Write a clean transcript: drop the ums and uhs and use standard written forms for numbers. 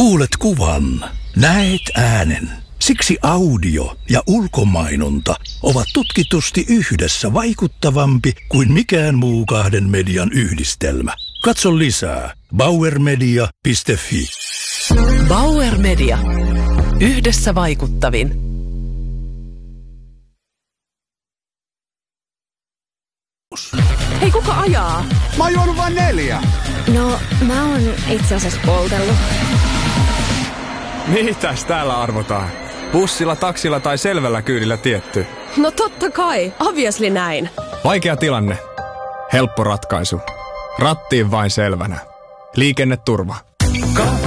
Kuulet kuvan, näet äänen. Siksi audio ja ulkomainonta ovat tutkitusti yhdessä vaikuttavampi kuin mikään muu kahden median yhdistelmä. Katso lisää bauermedia.fi. Bauer Media. Yhdessä vaikuttavin. Hei, kuka ajaa? Mä oon juonut vain 4. No, mä oon itse asiassa poltellut. Mitäs täällä arvotaan? Bussilla, taksilla tai selvällä kyydillä tietty? No totta kai, obviously näin. Vaikea tilanne. Helppo ratkaisu. Rattiin vain selvänä. Liikenneturva.